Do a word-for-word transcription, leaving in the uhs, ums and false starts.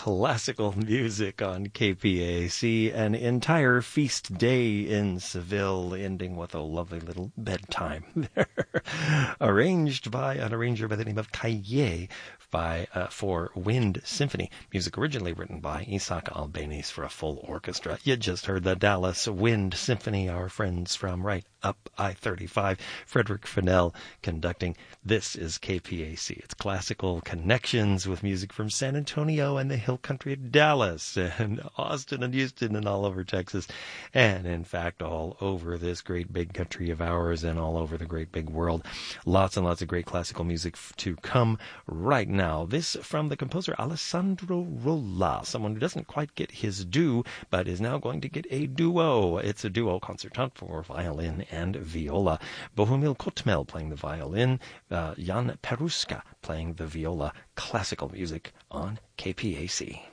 classical music on K P A C. An entire feast day in Seville, ending with a lovely little bedtime there. Arranged by an arranger by the name of Caillé by uh, for Wind Symphony. Music originally written by Isaac Albéniz for a full orchestra. You just heard the Dallas Wind Symphony, our friends from right up I thirty-five. Frederick Fennell conducting. This is K P A C. It's classical connections with music from San Antonio and the hill country of Dallas and Austin and Houston and all over Texas. And in fact, all over this great big country of ours and all over the great big world. Lots and lots of great classical music f- to come right now. This from the composer Alessandro Rolla, someone who doesn't quite get his due, but is now going to get a duo. It's a duo concertant for violin and viola. Bohumil Kotmel playing the violin, uh, Jan Peruska playing the viola. Classical music on K P A C.